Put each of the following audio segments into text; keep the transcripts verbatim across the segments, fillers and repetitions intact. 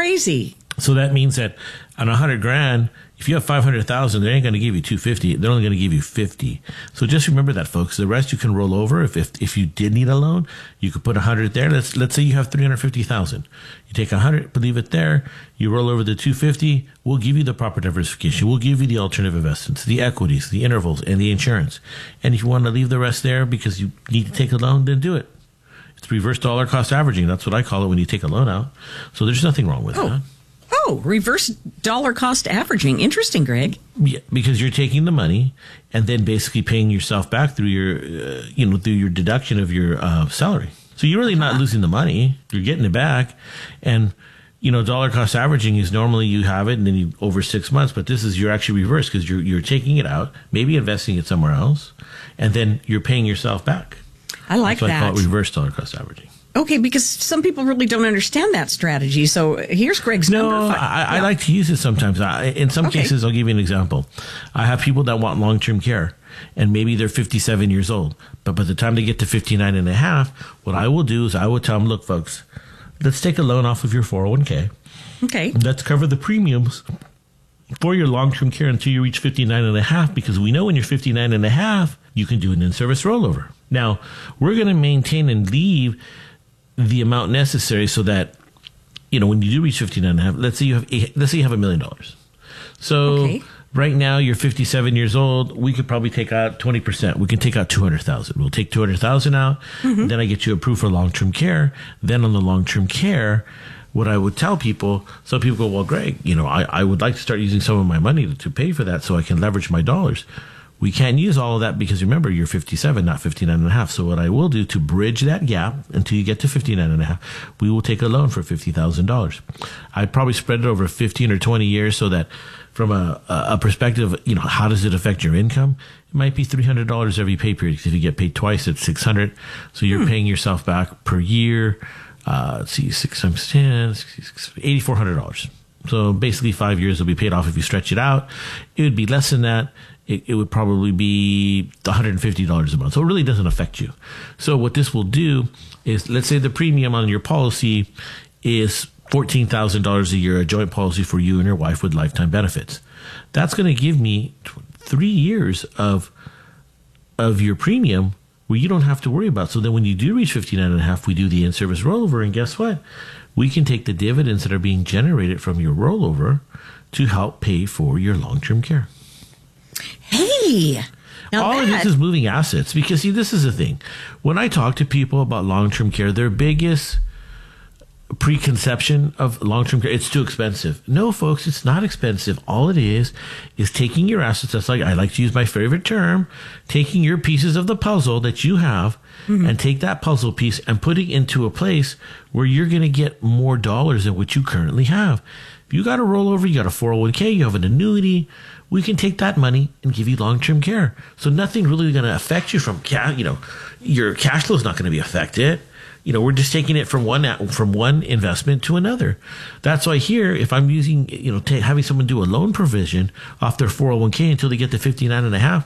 crazy. So that means that on a hundred grand, if you have five hundred thousand, they ain't going to give you two fifty. They're only going to give you fifty. So just remember that, folks. The rest you can roll over. If if, if you did need a loan, you could put a hundred there. Let's let's say you have three hundred fifty thousand. You take a hundred, leave it there. You roll over the two fifty. We'll give you the proper diversification. We'll give you the alternative investments, the equities, the intervals, and the insurance. And if you want to leave the rest there because you need to take a loan, then do it. It's reverse dollar cost averaging. That's what I call it when you take a loan out. So there's nothing wrong with oh. that. Oh, reverse dollar cost averaging. Interesting, Greg. Yeah, because you're taking the money and then basically paying yourself back through your, uh, you know, through your deduction of your uh, salary. So you're really not losing the money. You're getting it back. And, you know, dollar cost averaging is normally you have it and then you over six months. But this is you're actually reverse because you're, you're taking it out, maybe investing it somewhere else, and then you're paying yourself back. I like That's why that. I call it reverse dollar cost averaging. Okay, because some people really don't understand that strategy. So here's Greg's no, number. No, I, I like to use it sometimes. I, in some okay. cases, I'll give you an example. I have people that want long-term care, and maybe they're fifty-seven years old. But by the time they get to fifty-nine and a half, what I will do is I will tell them, look, folks, let's take a loan off of your four oh one k. Okay. Let's cover the premiums for your long-term care until you reach fifty-nine and a half, because we know when you're fifty-nine and a half, you can do an in-service rollover. Now, we're going to maintain and leave the amount necessary so that, you know, when you do reach fifty-nine and a half, let's say you have, eight, let's say you have a million dollars. So okay. right now you're fifty-seven years old. We could probably take out twenty percent. We can take out two hundred thousand. We'll take two hundred thousand out. Mm-hmm. Then I get you approved for long-term care. Then on the long-term care, what I would tell people, some people go, well, Greg, you know, I, I would like to start using some of my money to, to pay for that so I can leverage my dollars. We can't use all of that because remember, you're fifty-seven, not fifty-nine and a half. So what I will do to bridge that gap until you get to fifty-nine and a half, we will take a loan for fifty thousand dollars. I'd probably spread it over fifteen or twenty years so that from a, a perspective, you know, how does it affect your income? It might be three hundred dollars every pay period. Because if you get paid twice, it's six hundred dollars. So you're hmm. paying yourself back per year. Uh, let's see, six times ten, eight thousand four hundred dollars. So basically five years will be paid off if you stretch it out. It would be less than that. It, it would probably be one hundred fifty dollars a month. So it really doesn't affect you. So what this will do is, let's say the premium on your policy is fourteen thousand dollars a year, a joint policy for you and your wife with lifetime benefits. That's going to give me three years of of your premium where you don't have to worry about. So then when you do reach fifty-nine and a half, we do the in-service rollover. And guess what? We can take the dividends that are being generated from your rollover to help pay for your long-term care. Hey, all that. of this is moving assets, because see, this is the thing. When I talk to people about long-term care, their biggest preconception of long-term care, it's too expensive. No, folks, it's not expensive. All it is is taking your assets. That's like, I like to use my favorite term, taking your pieces of the puzzle that you have mm-hmm. and take that puzzle piece and putting it into a place where you're going to get more dollars than what you currently have. If you got a rollover, you got a four oh one k, you have an annuity, we can take that money and give you long-term care. So nothing really going to affect you from, ca- you know, your cash flow is not going to be affected. You know, we're just taking it from one from one investment to another. That's why here, if I'm using, you know, t- having someone do a loan provision off their four oh one k until they get to fifty-nine and a half,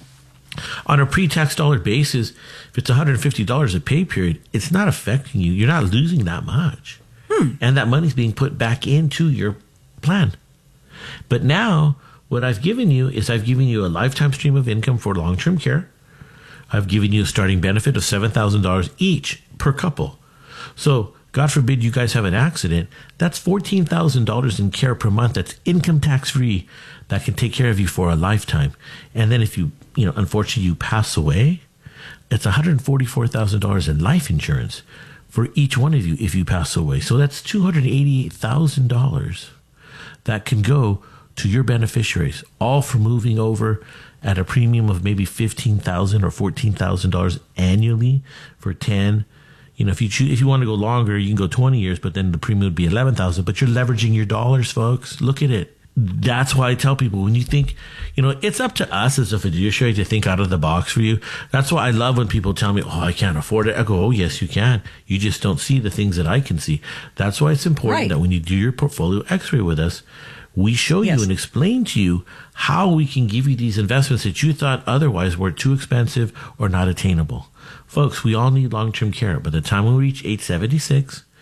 on a pre-tax dollar basis, if it's one hundred fifty dollars a pay period, it's not affecting you. You're not losing that much. Hmm. And that money's being put back into your plan. But now, what I've given you is I've given you a lifetime stream of income for long-term care. I've given you a starting benefit of seven thousand dollars each per couple. So, God forbid you guys have an accident, that's fourteen thousand dollars in care per month. That's income tax-free. That can take care of you for a lifetime. And then if you, you know, unfortunately you pass away, it's one hundred forty-four thousand dollars in life insurance for each one of you if you pass away. So that's two hundred eighty-eight thousand dollars that can go to your beneficiaries, all for moving over at a premium of maybe fifteen thousand dollars or fourteen thousand dollars annually for ten. You know, if you choose, if you want to go longer, you can go twenty years, but then the premium would be eleven thousand dollars. But you're leveraging your dollars, folks. Look at it. That's why I tell people, when you think, you know, it's up to us as a fiduciary to think out of the box for you. That's why I love when people tell me, oh, I can't afford it. I go, oh, yes, you can. You just don't see the things that I can see. That's why it's important right. that when you do your portfolio x-ray with us, we show yes. you and explain to you how we can give you these investments that you thought otherwise were too expensive or not attainable. Folks, we all need long-term care. By the time we reach age seventy-six,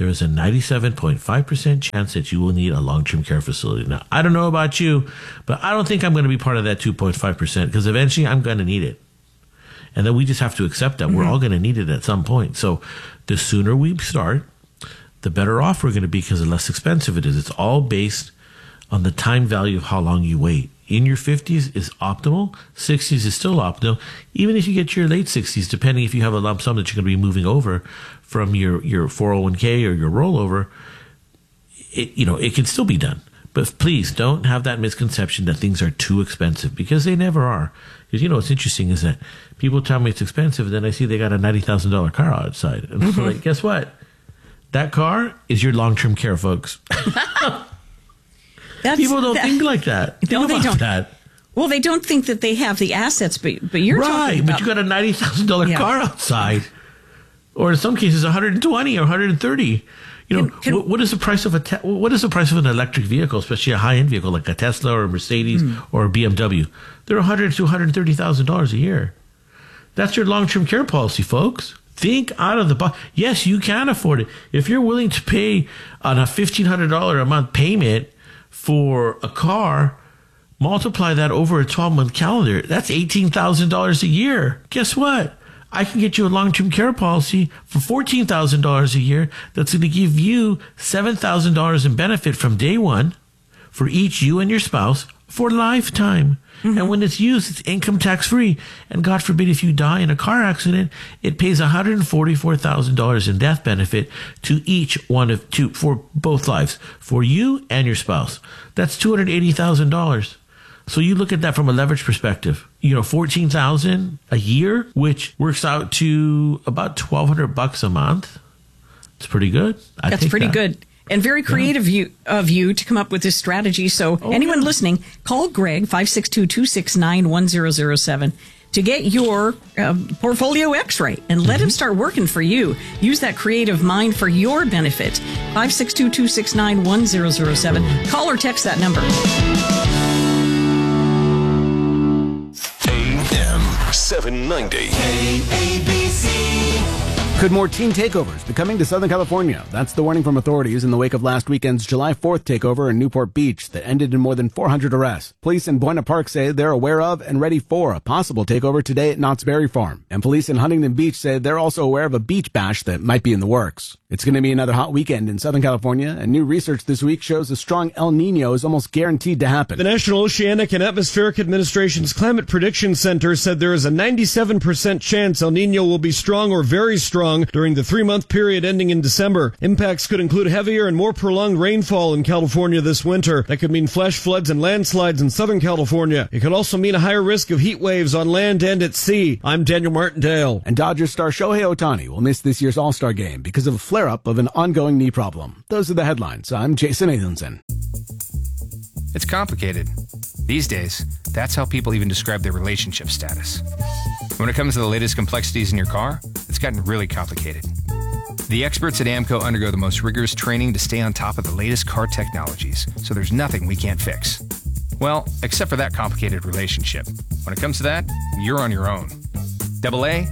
there is a ninety-seven point five percent chance that you will need a long-term care facility. Now, I don't know about you, but I don't think I'm going to be part of that two point five percent because eventually I'm going to need it. And then we just have to accept that. Mm-hmm. We're all going to need it at some point. So the sooner we start, the better off we're going to be because the less expensive it is. It's all based on the time value of how long you wait. In your fifties is optimal. sixties is still optimal. Even if you get to your late sixties, depending if you have a lump sum that you're going to be moving over from your, your four oh one k or your rollover, it, you know, it can still be done. But please don't have that misconception that things are too expensive because they never are. Because, you know, what's interesting is that people tell me it's expensive and then I see they got a ninety thousand dollars car outside. And mm-hmm. I'm like, guess what? That car is your long-term care, folks. That's, people don't that, think like that. Think no, about they don't. that. Well, they don't think that they have the assets, but but you're right, talking about, but you got a ninety thousand dollars yeah. car outside, or in some cases one hundred twenty or one hundred thirty. You know, can, can, what, what is the price of a te- what is the price of an electric vehicle, especially a high end vehicle like a Tesla or a Mercedes hmm. or a B M W? They're one hundred to one hundred thirty thousand dollars a year. That's your long term care policy, folks. Think out of the box. Yes, you can afford it if you're willing to pay on a fifteen hundred dollars a month payment for a car. Multiply that over a twelve month calendar. That's eighteen thousand dollars a year. Guess what? I can get you a long-term care policy for fourteen thousand dollars a year that's going to give you seven thousand dollars in benefit from day one for each you and your spouse for lifetime. Mm-hmm. And when it's used, it's income tax-free. And God forbid, if you die in a car accident, it pays one hundred forty-four thousand dollars in death benefit to each one of two, for both lives, for you and your spouse. That's two hundred eighty thousand dollars. So you look at that from a leverage perspective, you know, fourteen thousand a year, which works out to about twelve hundred bucks a month. It's pretty good. I'd That's pretty that. good. And very creative yeah. you, of you to come up with this strategy. So oh, anyone yeah. listening, call Greg, five six two, two six nine, one zero zero seven, to get your uh, portfolio x-ray and let mm-hmm. him start working for you. Use that creative mind for your benefit. five six two, two six nine, one zero zero seven. Call or text that number. seven ninety. K A B C. Could more teen takeovers be coming to Southern California? That's the warning from authorities in the wake of last weekend's July fourth takeover in Newport Beach that ended in more than four hundred arrests. Police in Buena Park say they're aware of and ready for a possible takeover today at Knott's Berry Farm. And police in Huntington Beach say they're also aware of a beach bash that might be in the works. It's going to be another hot weekend in Southern California, and new research this week shows a strong El Nino is almost guaranteed to happen. The National Oceanic and Atmospheric Administration's Climate Prediction Center said there is a ninety-seven percent chance El Nino will be strong or very strong during the three-month period ending in December. Impacts could include heavier and more prolonged rainfall in California this winter. That could mean flash floods and landslides in Southern California. It could also mean a higher risk of heat waves on land and at sea. I'm Daniel Martindale. And Dodgers star Shohei Ohtani will miss this year's All-Star game because of a flare-up of an ongoing knee problem. Those are the headlines. I'm Jason Nathanson. It's complicated. These days, that's how people even describe their relationship status. When it comes to the latest complexities in your car, it's gotten really complicated. The experts at AAMCO undergo the most rigorous training to stay on top of the latest car technologies, so there's nothing we can't fix. Well, except for that complicated relationship. When it comes to that, you're on your own. Double A,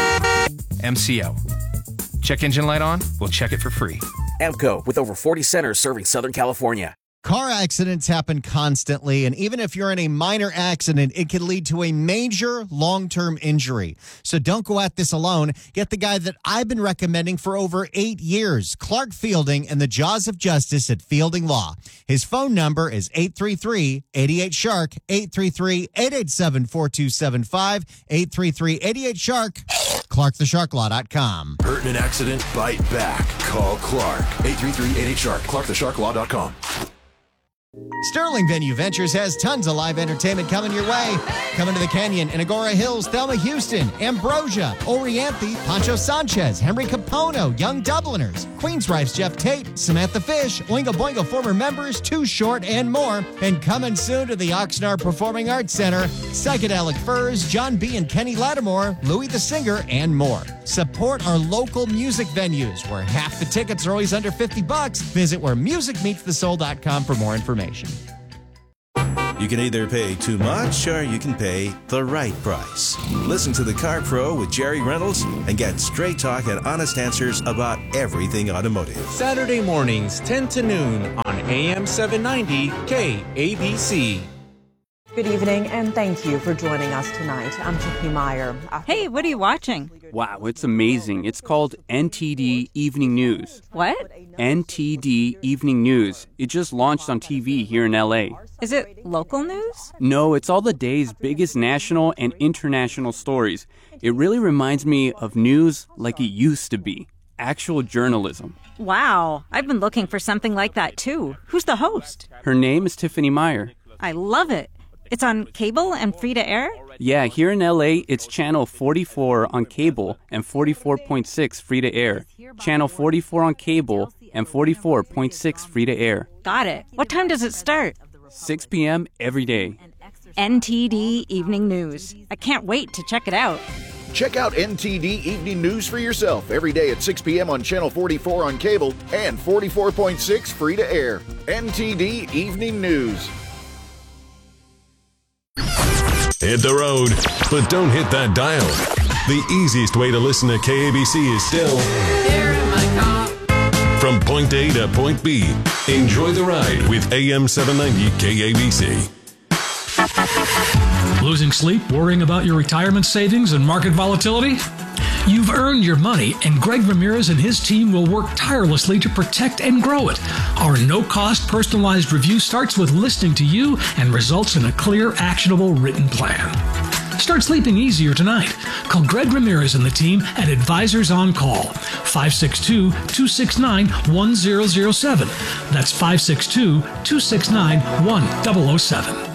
M C O. Check engine light on? We'll check it for free. AAMCO, with over forty centers serving Southern California. Car accidents happen constantly, and even if you're in a minor accident, it can lead to a major long-term injury. So don't go at this alone. Get the guy that I've been recommending for over eight years, Clark Fielding, and the Jaws of Justice at Fielding Law. His phone number is eight three three, eight eight, shark, eight three three, eight eight seven, four two seven five, eight three three, eight eight, shark, clark the shark law dot com. Hurt in an accident? Bite back. Call Clark. eight three three, eight eight, shark, clark the shark law dot com. Sterling Venue Ventures has tons of live entertainment coming your way. Coming to the Canyon in Agora Hills, Thelma Houston, Ambrosia, Orianthe, Pancho Sanchez, Henry Capono, Young Dubliners, Queensrife's Jeff Tate, Samantha Fish, Oingo Boingo former members, Too Short, and more. And coming soon to the Oxnard Performing Arts Center, Psychedelic Furs, John B. and Kenny Lattimore, Louis the Singer, and more. Support our local music venues, where half the tickets are always under fifty bucks. Visit where music meets the soul dot com for more information. You can either pay too much or you can pay the right price. Listen to The Car Pro with Jerry Reynolds and get straight talk and honest answers about everything automotive. Saturday mornings, ten to noon on A M seven ninety K A B C. Good evening, and thank you for joining us tonight. I'm Tiffany Meyer. Hey, what are you watching? Wow, it's amazing. It's called N T D Evening News. What? N T D Evening News. It just launched on T V here in L A. Is it local news? No, it's all the day's biggest national and international stories. It really reminds me of news like it used to be. Actual journalism. Wow, I've been looking for something like that too. Who's the host? Her name is Tiffany Meyer. I love it. It's on cable and free to air? Yeah, here in L A, it's channel forty-four on cable and forty-four point six free to air. Channel forty-four on cable and forty-four point six free to air. Got it. What time does it start? six p.m. every day. N T D Evening News. I can't wait to check it out. Check out N T D Evening News for yourself every day at six p.m. on Channel forty-four on cable and forty-four point six free to air. N T D Evening News. Hit the road, but don't hit that dial. The easiest way to listen to K A B C is still from point A to point B. Enjoy the ride with A M seven ninety K A B C. Losing sleep, worrying about your retirement savings and market volatility? You've earned your money, and Greg Ramirez and his team will work tirelessly to protect and grow it. Our no-cost personalized review starts with listening to you and results in a clear, actionable written plan. Start sleeping easier tonight. Call Greg Ramirez and the team at Advisors on Call, five six two, two six nine, one zero zero seven. That's five six two, two six nine, one zero zero seven.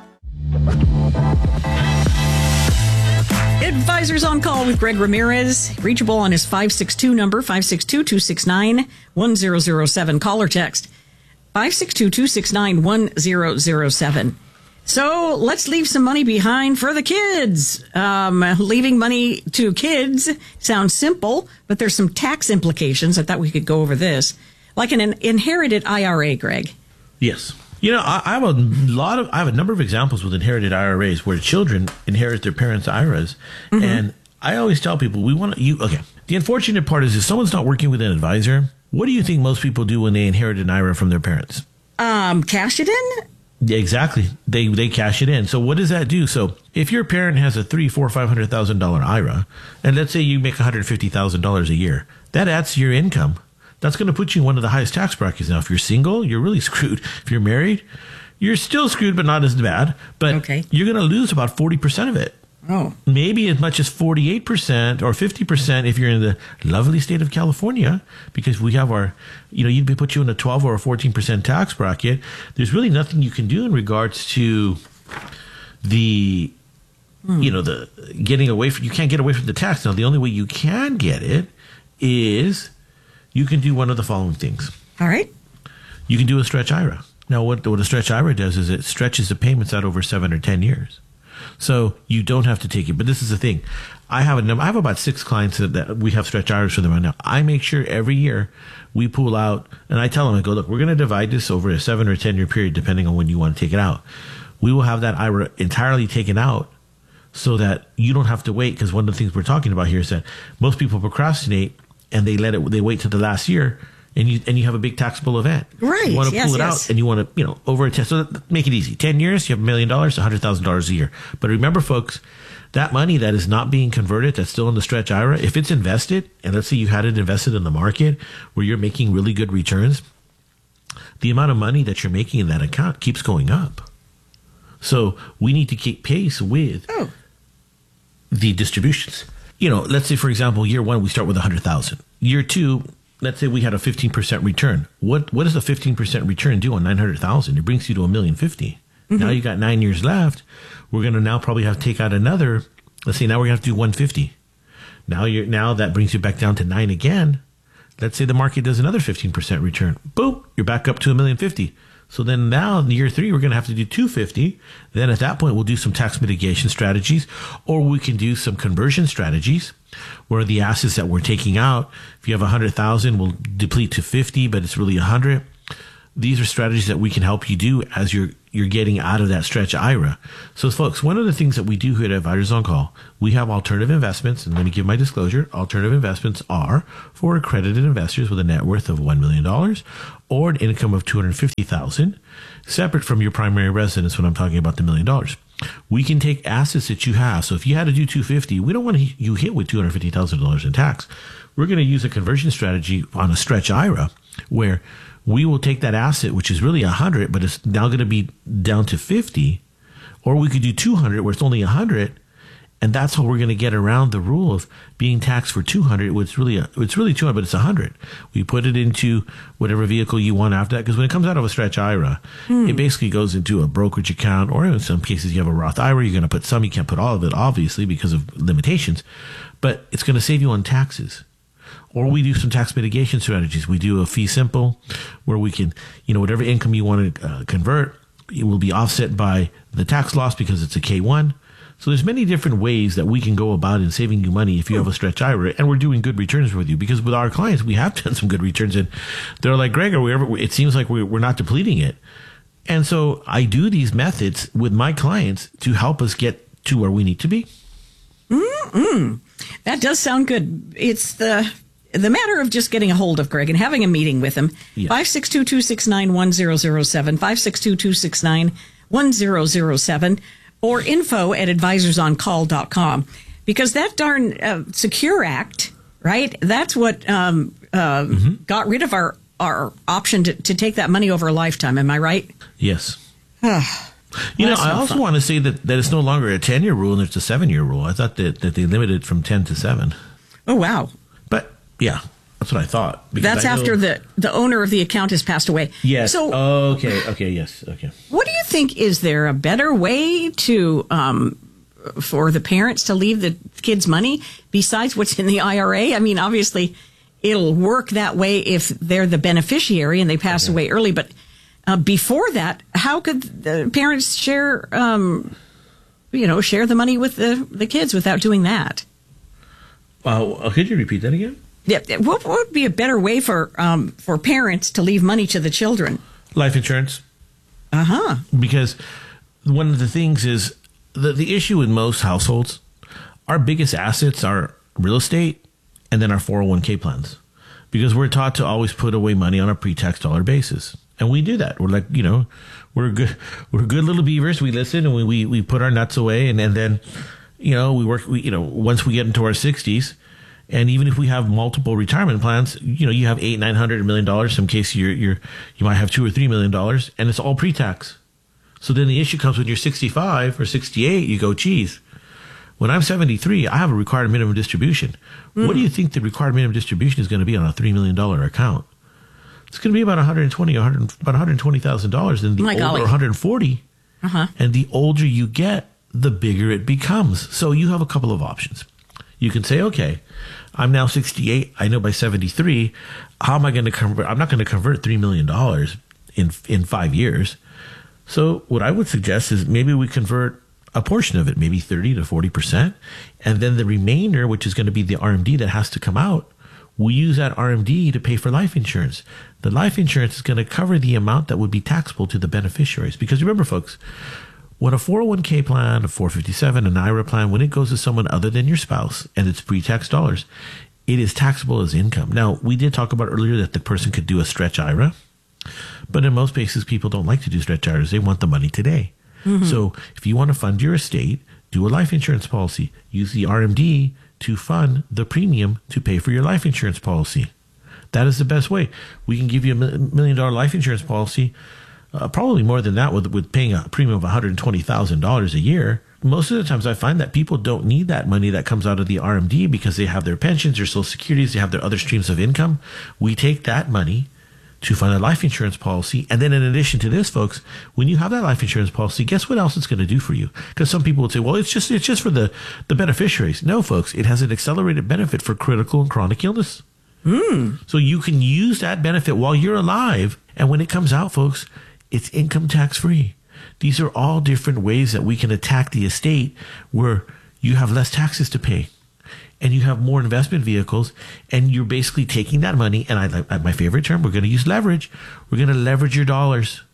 Advisors on Call with Greg Ramirez. Reachable on his five six two number, five six two, two six nine, one zero zero seven. Call or text five six two, two six nine, one zero zero seven. So let's leave some money behind for the kids. Um, leaving money to kids sounds simple, but there's some tax implications. I thought we could go over this. Like an inherited I R A, Greg. Yes. You know, I, I have a lot of, I have a number of examples with inherited I R As where children inherit their parents' I R As. Mm-hmm. And I always tell people, we want to, you, okay. The unfortunate part is if someone's not working with an advisor, what do you think most people do when they inherit an I R A from their parents? Um, cash it in? Yeah, exactly. They, they cash it in. So what does that do? So if your parent has a three, four, five hundred thousand dollar I R A, and let's say you make one hundred fifty thousand dollars a year, that adds to your income. That's going to put you in one of the highest tax brackets. Now, if you're single, you're really screwed. If you're married, you're still screwed, but not as bad. But okay. You're going to lose about forty percent of it. Oh. Maybe as much as forty-eight percent or fifty percent if you're in the lovely state of California, because we have our, you know, you'd put you in a twelve or a fourteen percent tax bracket. There's really nothing you can do in regards to the, hmm. you know, the getting away from, you can't get away from the tax. Now, the only way you can get it is you can do one of the following things. All right. You can do a stretch I R A. Now, what, what a stretch I R A does is it stretches the payments out over seven or ten years. So you don't have to take it. But this is the thing. I have a number, I have about six clients that, that we have stretch I R As for them right now. I make sure every year we pull out, and I tell them, I go, look, we're going to divide this over a seven or ten year period, depending on when you want to take it out. We will have that I R A entirely taken out so that you don't have to wait. Because one of the things we're talking about here is that most people procrastinate and they let it, they wait till the last year. And you and you have a big taxable event. Right. You want to yes, pull it yes. out, and you want to, you know, over a test. So make it easy. Ten years, you have a million dollars, a hundred thousand dollars a year. But remember, folks, that money that is not being converted, that's still in the stretch I R A, if it's invested, and let's say you had it invested in the market where you're making really good returns, the amount of money that you're making in that account keeps going up. So we need to keep pace with oh. the distributions. You know, let's say, for example, year one, we start with a hundred thousand. Year two, let's say we had a fifteen percent return. What what does a fifteen percent return do on nine hundred thousand? It brings you to a million fifty. Mm-hmm. Now you got nine years left. We're going to now probably have to take out another. Let's say now we're going to have to do one fifty. Now you're now that brings you back down to nine again. Let's say the market does another fifteen percent return. Boom, you're back up to a million fifty. So then now in year three, we're going to have to do two fifty. Then at that point, we'll do some tax mitigation strategies, or we can do some conversion strategies where the assets that we're taking out, if you have one hundred thousand, will deplete to fifty, but it's really one hundred. These are strategies that we can help you do as you're you're getting out of that stretch I R A. So, folks, one of the things that we do here at Advisors on Call, we have alternative investments. And let me give my disclosure. Alternative investments are for accredited investors with a net worth of one million dollars or an income of two hundred fifty thousand dollars, separate from your primary residence when I'm talking about the million dollars. We can take assets that you have. So if you had to do two hundred fifty thousand dollars, we don't want to, you hit with two hundred fifty thousand dollars in tax. We're going to use a conversion strategy on a stretch I R A where we will take that asset, which is really one hundred, but it's now going to be down to fifty, or we could do two hundred where it's only one hundred, and that's how we're going to get around the rule of being taxed for two hundred. It's really a, it's really two hundred, but it's one hundred. We put it into whatever vehicle you want after that, because when it comes out of a stretch I R A, hmm. it basically goes into a brokerage account, or in some cases you have a Roth I R A. You're going to put some, you can't put all of it, obviously, because of limitations, but it's going to save you on taxes. Or we do some tax mitigation strategies. We do a fee simple where we can, you know, whatever income you want to uh, convert, it will be offset by the tax loss because it's a K one. So there's many different ways that we can go about in saving you money if you have a stretch I R A, and we're doing good returns with you, because with our clients, we have done some good returns, and they're like, Greg, are we ever, it seems like we're not depleting it. And so I do these methods with my clients to help us get to where we need to be. Mm-mm. That does sound good. It's the the matter of just getting a hold of Greg and having a meeting with him. Yes. five six two, two six nine, one zero zero seven, five six two, two six nine, one zero zero seven, or info at advisors on call dot com. Because that darn uh, Secure Act, right, that's what um, uh, mm-hmm. got rid of our, our option to, to take that money over a lifetime. Am I right? Yes. You well, know, I also fun. want to say that, that it's no longer a ten-year rule and it's a seven-year rule. I thought that, that they limited it from ten to seven. Oh, wow. But, yeah, that's what I thought. That's I after the, the owner of the account has passed away. Yes. So, oh, okay, okay, yes, okay. What do you think? Is there a better way to um, for the parents to leave the kids' money besides what's in the I R A? I mean, obviously, it'll work that way if they're the beneficiary and they pass okay. away early, but... Uh, before that, how could the parents share, um, you know, share the money with the, the kids without doing that? Uh, could you repeat that again? Yeah, what, what would be a better way for um, for parents to leave money to the children? Life insurance. Uh huh. Because one of the things is the the issue in most households, our biggest assets are real estate and then our four oh one k plans, because we're taught to always put away money on a pre-tax dollar basis. And we do that. We're like, you know, we're good, we're good little beavers. We listen and we, we, we put our nuts away. And, and then, you know, we work, we, you know, once we get into our sixties, and even if we have multiple retirement plans, you know, you have eight, nine hundred, a million dollars. Some cases you're, you're, you might have two or three million dollars, and it's all pre-tax. So then the issue comes when you're sixty-five or sixty-eight, you go, geez, when I'm seventy-three, I have a required minimum distribution. Mm. What do you think the required minimum distribution is going to be on a three million dollars account? It's going to be about one hundred twenty, one hundred, about one hundred twenty thousand dollars, and the My older golly. one hundred forty, uh-huh. and the older you get, the bigger it becomes. So you have a couple of options. You can say, okay, I'm now sixty-eight. I know by seventy-three, how am I going to convert? I'm not going to convert three million dollars in in five years. So what I would suggest is maybe we convert a portion of it, maybe thirty to forty percent, and then the remainder, which is going to be the R M D that has to come out, we use that R M D to pay for life insurance. The life insurance is going to cover the amount that would be taxable to the beneficiaries. Because remember, folks, when a four oh one k plan, a four fifty-seven, an I R A plan, when it goes to someone other than your spouse and it's pre-tax dollars, it is taxable as income. Now, we did talk about earlier that the person could do a stretch I R A, but in most cases, people don't like to do stretch I R As. They want the money today. Mm-hmm. So if you want to fund your estate, do a life insurance policy. Use the R M D to fund the premium to pay for your life insurance policy. That is the best way. We can give you a million dollar life insurance policy, uh, probably more than that with, with paying a premium of one hundred twenty thousand dollars a year. Most of the times I find that people don't need that money that comes out of the R M D because they have their pensions, their social securities, they have their other streams of income. We take that money to fund a life insurance policy. And then in addition to this, folks, when you have that life insurance policy, guess what else it's going to do for you? Because some people would say, well, it's just it's just for the, the beneficiaries. No, folks, it has an accelerated benefit for critical and chronic illness. Mm. So you can use that benefit while you're alive. And when it comes out, folks, it's income tax free. These are all different ways that we can attack the estate where you have less taxes to pay. And you have more investment vehicles, and you're basically taking that money, and I like my favorite term, we're going to use leverage. We're going to leverage your dollars.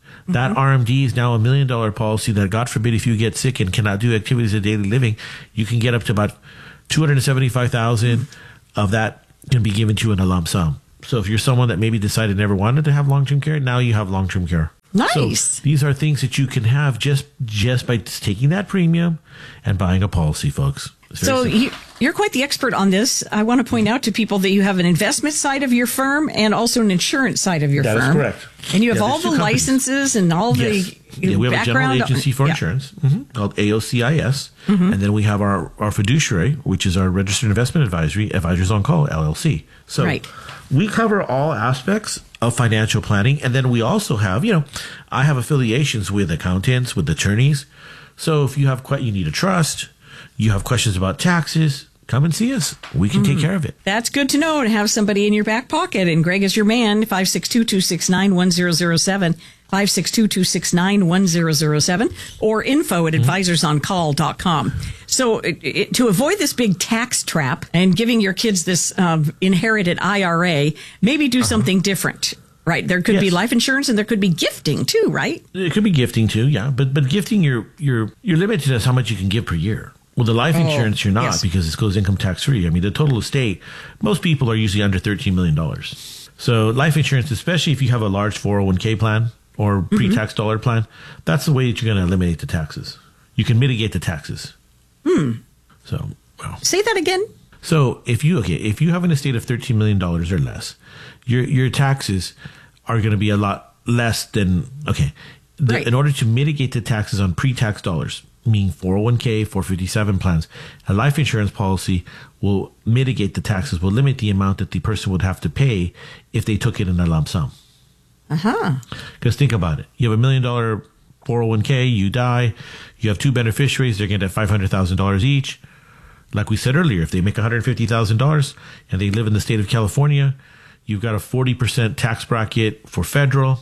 That R M D is now a million dollar policy that, God forbid, if you get sick and cannot do activities of daily living, you can get up to about two hundred seventy-five thousand of that can be given to you in a lump sum. So if you're someone that maybe decided never wanted to have long-term care, now you have long-term care. Nice. So these are things that you can have just just by just taking that premium and buying a policy, folks. So you, you're quite the expert on this. I want to point out to people that you have an investment side of your firm and also an insurance side of your that firm. That is correct. And you have yeah, all the licenses and all yes. the yeah, we have background. a general agency for yeah. insurance mm-hmm, called A O C I S. Mm-hmm. And then we have our, our fiduciary, which is our registered investment advisory, Advisors on Call, L L C. So right. we cover all aspects of financial planning. And then we also have, you know, I have affiliations with accountants, with attorneys. So if you have quite, you need a trust, you have questions about taxes, come and see us. We can mm. take care of it. That's good to know, to have somebody in your back pocket. And Greg is your man, five six two, two six nine, one zero zero seven, five six two, two six nine, one zero zero seven, or info at mm-hmm. advisors on call dot com. So it, it, to avoid this big tax trap and giving your kids this uh, inherited I R A, maybe do uh-huh. something different. Right. There could yes. be life insurance and there could be gifting too, right? It could be gifting too, yeah. But but gifting, you're you're you're limited as how much you can give per year. Well, the life insurance, oh, you're not yes. because it goes income tax free. I mean, the total estate, most people are usually under thirteen million dollars. So life insurance, especially if you have a large four oh one k plan or pre-tax mm-hmm. dollar plan, that's the way that you're going to eliminate the taxes. You can mitigate the taxes. Hmm. So, well. Say that again. So if you, okay, if you have an estate of thirteen million dollars or less, your your taxes are going to be a lot less than, okay, the, right. in order to mitigate the taxes on pre-tax dollars, meaning four oh one k, four fifty-seven plans, a life insurance policy will mitigate the taxes, will limit the amount that the person would have to pay if they took it in a lump sum. Uh-huh. Because think about it. You have a million dollar four oh one k, you die, you have two beneficiaries, they're getting at five hundred thousand dollars each. Like we said earlier, if they make one hundred fifty thousand dollars and they live in the state of California, you've got a forty percent tax bracket for federal,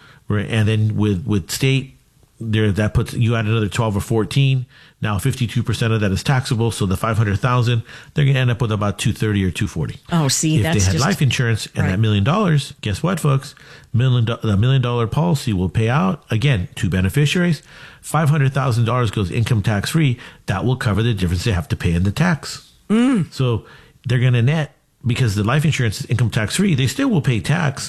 and then with, with state, there that puts you add another twelve or fourteen. Now fifty-two percent of that is taxable, so the five hundred thousand, they're going to end up with about two thirty or two forty. Oh, see, if that's they had just, life insurance and right. that million dollars, guess what, folks? Million do- the million dollar policy will pay out again two beneficiaries. Five hundred thousand dollars goes income tax free. That will cover the difference they have to pay in the tax. Mm. So they're going to net, because the life insurance is income tax free. They still will pay tax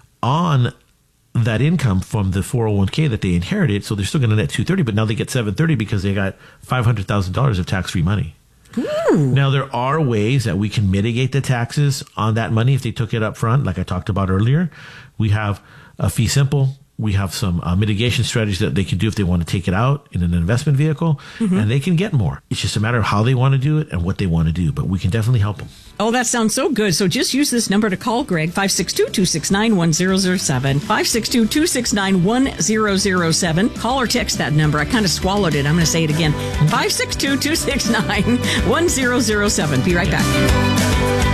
on that income from the four oh one k that they inherited. So they're still going to net two thirty, but now they get seven thirty because they got five hundred thousand dollars of tax-free money. Ooh. Now, there are ways that we can mitigate the taxes on that money if they took it up front, like I talked about earlier. We have a fee simple. We have some uh, mitigation strategies that they can do if they want to take it out in an investment vehicle, mm-hmm. and they can get more. It's just a matter of how they want to do it and what they want to do, but we can definitely help them. Oh, that sounds so good. So just use this number to call Greg, five six two, two six nine, one zero zero seven, five six two, two six nine, one zero zero seven. Call or text that number. I kind of swallowed it. I'm going to say it again. five six two, two six nine, one zero zero seven. Be right back.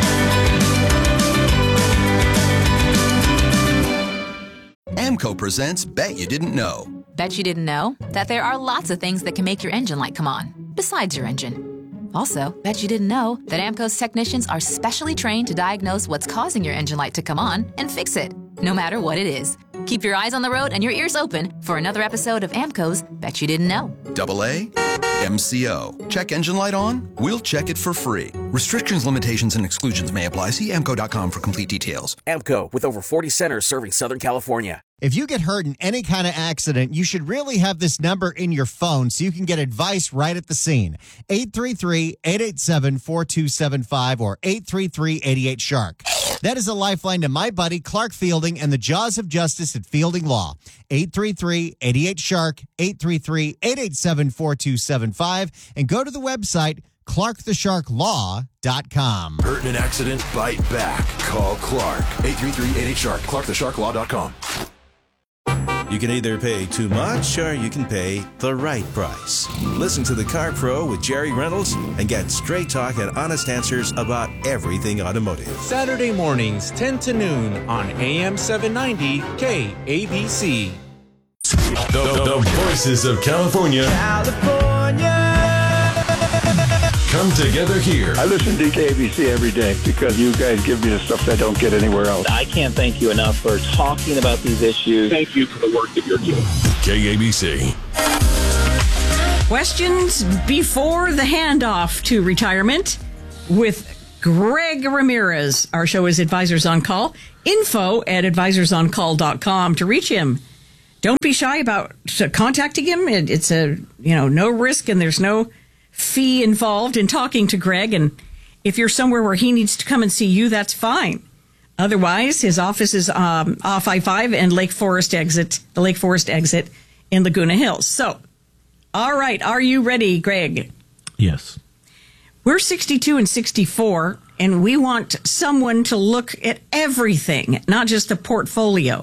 AMCO presents Bet You Didn't Know. Bet you didn't know that there are lots of things that can make your engine light come on, besides your engine. Also, bet you didn't know that AMCO's technicians are specially trained to diagnose what's causing your engine light to come on and fix it, no matter what it is. Keep your eyes on the road and your ears open for another episode of AMCO's Bet You Didn't Know. Double A, M C O. Check engine light on? We'll check it for free. Restrictions, limitations, and exclusions may apply. See A M C O dot com for complete details. A M C O, with over forty centers serving Southern California. If you get hurt in any kind of accident, you should really have this number in your phone so you can get advice right at the scene. eight three three, eight eight seven, four two seven five or eight three three, eight eight, shark. That is a lifeline to my buddy Clark Fielding and the Jaws of Justice at Fielding Law. eight three three, eight eight, shark, eight three three, eight eight seven, four two seven five, and go to the website clark the shark law dot com. Hurt in an accident? Bite back. Call Clark. eight three three, eight eight, shark. clark the shark law dot com. You can either pay too much or you can pay the right price. Listen to the Car Pro with Jerry Reynolds and get straight talk and honest answers about everything automotive. Saturday mornings, ten to noon on A M seven ninety K A B C. The, the, the voices of California. California. come together here. I listen to K A B C every day because you guys give me the stuff that I don't get anywhere else. I can't thank you enough for talking about these issues. Thank you for the work that you're doing. K A B C. Questions before the handoff to retirement with Greg Ramirez. Our show is Advisors on Call. Info at advisors on call dot com to reach him. Don't be shy about contacting him. It, it's a, you know, no risk and there's no fee involved in talking to Greg. And if you're somewhere where he needs to come and see you, that's fine. Otherwise, his office is um, off I five and Lake Forest exit, the Lake Forest exit in Laguna Hills. So, all right. Are you ready, Greg? Yes. We're sixty-two and sixty-four, and we want someone to look at everything, not just the portfolio.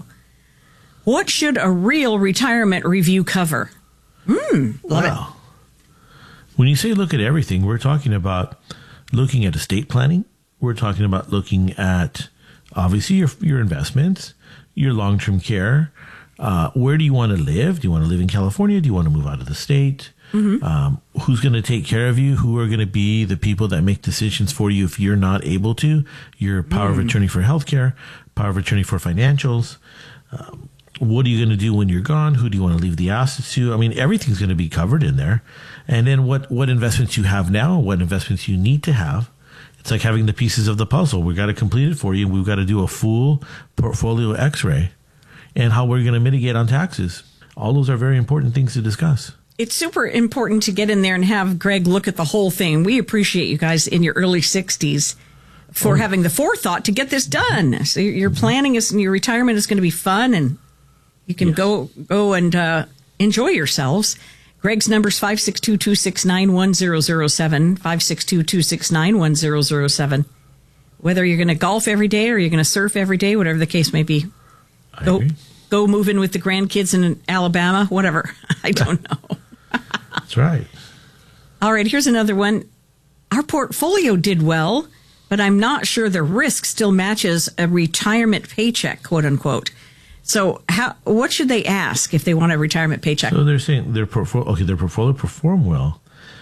What should a real retirement review cover? Hmm, love wow. it. When you say look at everything, we're talking about looking at estate planning. We're talking about looking at, obviously, your, your investments, your long-term care. Uh, where do you want to live? Do you want to live in California? Do you want to move out of the state? Mm-hmm. Um, who's going to take care of you? Who are going to be the people that make decisions for you if you're not able to? Your power mm. of attorney for healthcare, power of attorney for financials. Um, what are you going to do when you're gone? Who do you want to leave the assets to? I mean, everything's going to be covered in there. And then what, what investments you have now, what investments you need to have. It's like having the pieces of the puzzle. We've got to complete it for you. We've got to do a full portfolio x-ray and how we're going to mitigate on taxes. All those are very important things to discuss. It's super important to get in there and have Greg look at the whole thing. We appreciate you guys in your early sixties for oh. having the forethought to get this done. So your planning is, your retirement is going to be fun, and you can yes. go go and uh, enjoy yourselves. Greg's number is five six two, two six nine, one zero zero seven, five six two, two six nine, one zero zero seven. Whether you're going to golf every day or you're going to surf every day, whatever the case may be. I go, agree. go move in with the grandkids in Alabama, whatever. I don't know. That's right. All right, here's another one. Our portfolio did well, but I'm not sure the risk still matches a retirement paycheck, quote unquote. So how, what should they ask if they want a retirement paycheck? So they're saying their portfolio, okay, their portfolio performed well,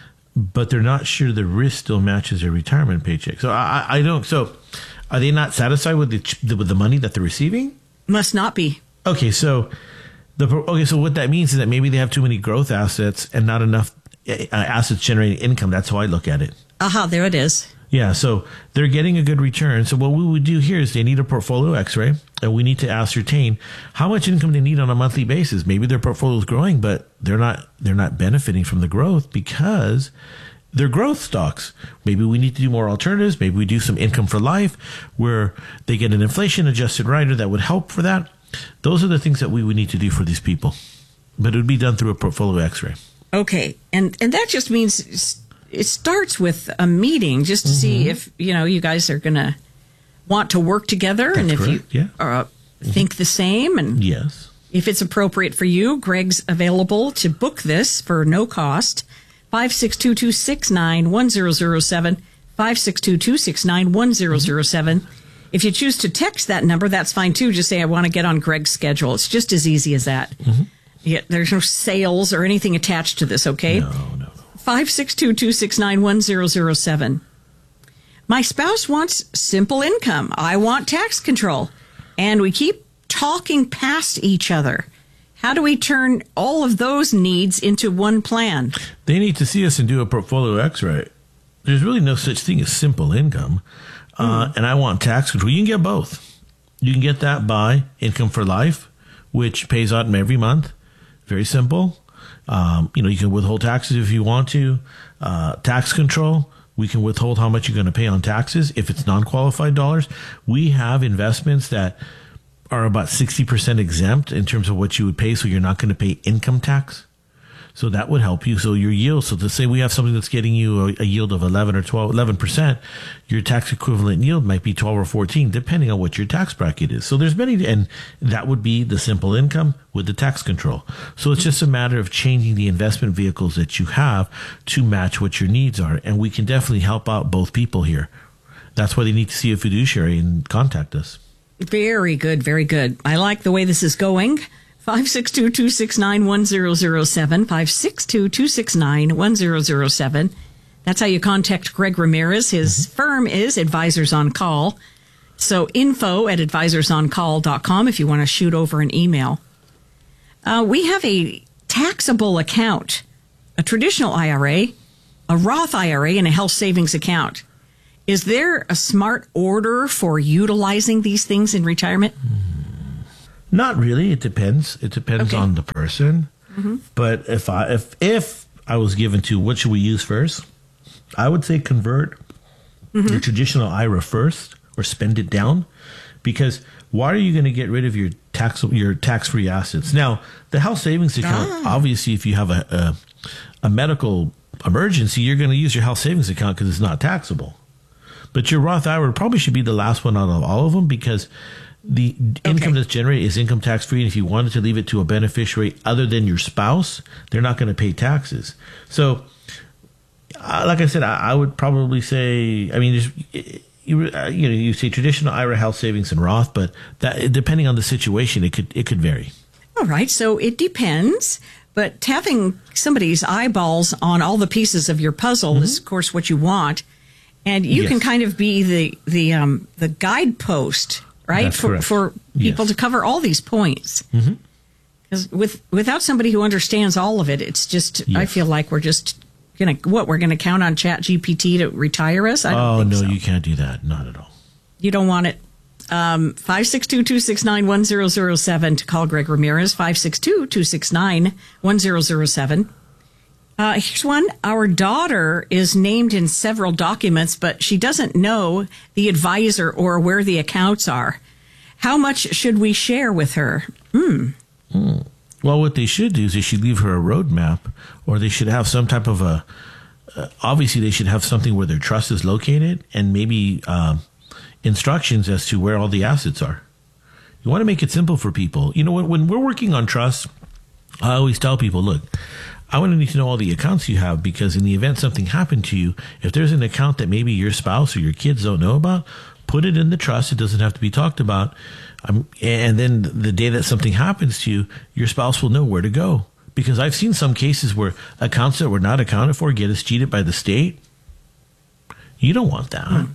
but they're not sure the risk still matches their retirement paycheck. So I, I don't, so are they not satisfied with the, with the money that they're receiving? Must not be. Okay, so the okay, so what that means is that maybe they have too many growth assets and not enough uh, assets generating income. That's how I look at it. Aha, there it is. Yeah, so they're getting a good return. So what we would do here is they need a portfolio x-ray, and we need to ascertain how much income they need on a monthly basis. Maybe their portfolio is growing, but they're not they're not benefiting from the growth because they're growth stocks. Maybe we need to do more alternatives. Maybe we do some income for life where they get an inflation adjusted rider that would help for that. Those are the things that we would need to do for these people. But it would be done through a portfolio x-ray. Okay. And and that just means it starts with a meeting just to mm-hmm. see if, you know, you guys are going to want to work together. That's and if correct. you yeah. uh, mm-hmm. think the same. And yes. If it's appropriate for you, Greg's available to book this for no cost. five six two, two six nine, one zero zero seven, five six two, two six nine, one zero zero seven. Mm-hmm. If you choose to text that number, that's fine too. Just say, I want to get on Greg's schedule. It's just as easy as that. Mm-hmm. Yeah, there's no sales or anything attached to this, okay? No, no. five six two, two six nine, one zero zero seven. My spouse wants simple income. I want tax control. And we keep talking past each other. How do we turn all of those needs into one plan? They need to see us and do a portfolio x-ray. There's really no such thing as simple income. Uh, mm. And I want tax control. You can get both. You can get that by income for life, which pays out every month. Very simple. Um, you know, you can withhold taxes if you want to. Uh, tax control, we can withhold how much you're going to pay on taxes if it's non-qualified dollars. We have investments that are about sixty percent exempt in terms of what you would pay, so you're not going to pay income tax. So that would help you. So your yield, so to say we have something that's getting you a, a yield of eleven or twelve, eleven percent, your tax equivalent yield might be twelve or fourteen, depending on what your tax bracket is. So there's many, and that would be the simple income with the tax control. So it's just a matter of changing the investment vehicles that you have to match what your needs are. And we can definitely help out both people here. That's why they need to see a fiduciary and contact us. Very good. Very good. I like the way this is going. five six two, two six nine, one zero zero seven, five six two, two six nine, one zero zero seven. That's how you contact Greg Ramirez. His mm-hmm. firm is Advisors on Call. So info at advisors on call dot com if you want to shoot over an email. Uh, we have a taxable account, a traditional I R A, a Roth I R A, and a health savings account. Is there a smart order for utilizing these things in retirement? Not really. It depends. It depends okay. on the person. Mm-hmm. But if I if if I was given to what should we use first, I would say convert mm-hmm. your traditional I R A first or spend it down, because why are you going to get rid of your tax your tax free assets? Now, the health savings account, ah. obviously, if you have a, a a medical emergency, you're going to use your health savings account because it's not taxable. But your Roth I R A probably should be the last one out of all of them, because the okay. income that's generated is income tax free. And if you wanted to leave it to a beneficiary other than your spouse, they're not going to pay taxes. So, uh, like I said, I, I would probably say, I mean, there's, you, uh, you know, you say traditional I R A, health savings, and Roth, but that, depending on the situation, it could it could vary. All right, so it depends. But having somebody's eyeballs on all the pieces of your puzzle mm-hmm. is, of course, what you want. And you yes. can kind of be the the um, the guidepost, right, That's for correct. for people yes. to cover all these points. Because mm-hmm. with without somebody who understands all of it, it's just yes. I feel like we're just gonna what we're gonna count on Chat G P T to retire us. I don't oh think no, so. You can't do that. Not at all. You don't want it. Um, five six two, two six nine, one zero zero seven to call Greg Ramirez. five six two, two six nine, one zero zero seven. Uh, here's one. Our daughter is named in several documents, but she doesn't know the advisor or where the accounts are. How much should we share with her? Hmm. Mm. Well, what they should do is they should leave her a roadmap, or they should have some type of a, uh, obviously they should have something where their trust is located, and maybe uh, instructions as to where all the assets are. You want to make it simple for people. You know, when, when we're working on trust, I always tell people, look, I want to need to know all the accounts you have, because in the event something happened to you, if there's an account that maybe your spouse or your kids don't know about, put it in the trust. It doesn't have to be talked about. Um, and then the day that something happens to you, your spouse will know where to go. Because I've seen some cases where accounts that were not accounted for get us cheated by the state. You don't want that. Hmm.